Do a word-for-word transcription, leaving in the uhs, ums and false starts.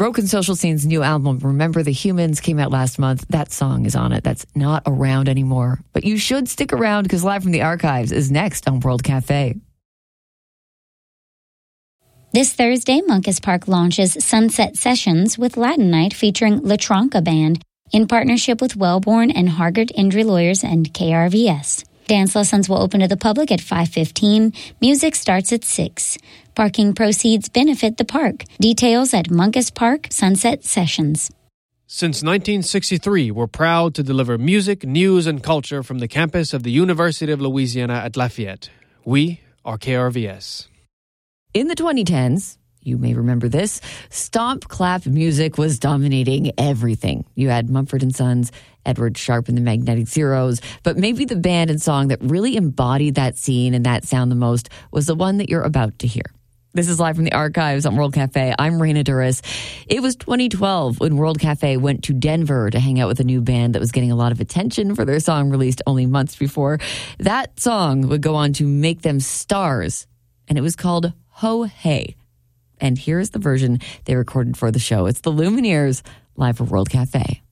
Broken Social Scene's new album, Remember the Humans, came out last month. That song is on it. That's not around anymore. But you should stick around because Live from the Archives is next on World Cafe. This Thursday, Moncus Park launches Sunset Sessions with Latin Night featuring La Tronca Band in partnership with Wellborn and Hargert Indri Lawyers and K R V S. Dance lessons will open to the public at five fifteen. Music starts at six. Parking proceeds benefit the park. Details at Moncus Park Sunset Sessions. Since nineteen sixty-three, we're proud to deliver music, news, and culture from the campus of the University of Louisiana at Lafayette. We are K R V S. In the twenty tens, you may remember this, stomp clap music was dominating everything. You had Mumford and Sons, Edward Sharpe and the Magnetic Zeros, but maybe the band and song that really embodied that scene and that sound the most was the one that you're about to hear. This is Live from the Archives on World Cafe. I'm Raina Duras. It was twenty twelve when World Cafe went to Denver to hang out with a new band that was getting a lot of attention for their song released only months before. That song would go on to make them stars, and it was called Ho Hey. And here's the version they recorded for the show. It's the Lumineers live for World Cafe.